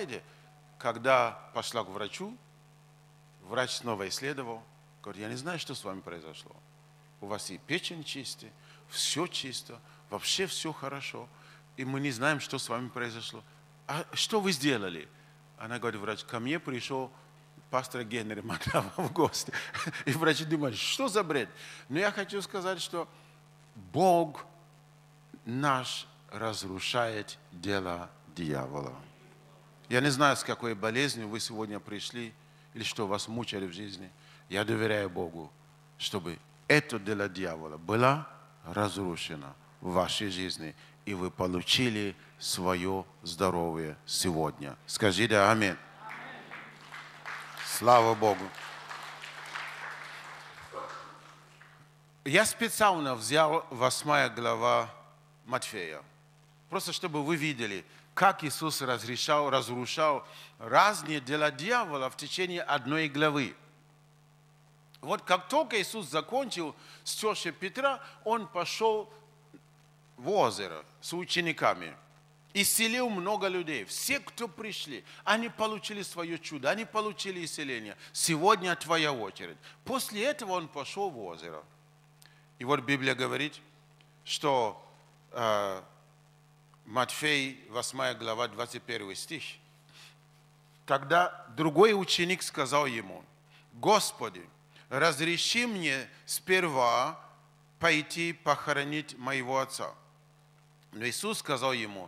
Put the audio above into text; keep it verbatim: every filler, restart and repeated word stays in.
знаете, когда пошла к врачу, врач снова исследовал, говорит, я не знаю, что с вами произошло. У вас и печень чистая, все чисто, вообще все хорошо. И мы не знаем, что с вами произошло. А что вы сделали? Она говорит, врач, ко мне пришел пастор Генри Маклава в гости. И врачи думают, что за бред? Но я хочу сказать, что Бог наш разрушает дело дьявола. Я не знаю, с какой болезнью вы сегодня пришли, или что вас мучили в жизни. Я доверяю Богу, чтобы это дело дьявола было разрушено в вашей жизни, и вы получили свое здоровье сегодня. Скажите аминь. Слава Богу. Я специально взял восьмая глава Матфея, просто чтобы вы видели, как Иисус разрешал, разрушал разные дела дьявола в течение одной главы. Вот как только Иисус закончил с тещей Петра, Он пошел в озеро с учениками. Исцелил много людей. Все, кто пришли, они получили свое чудо, они получили исцеление. Сегодня твоя очередь. После этого Он пошел в озеро. И вот Библия говорит, что э, Матфей, восьмая глава, двадцать первый стих. Тогда другой ученик сказал ему, Господи, разреши мне сперва пойти похоронить моего отца. Но Иисус сказал ему,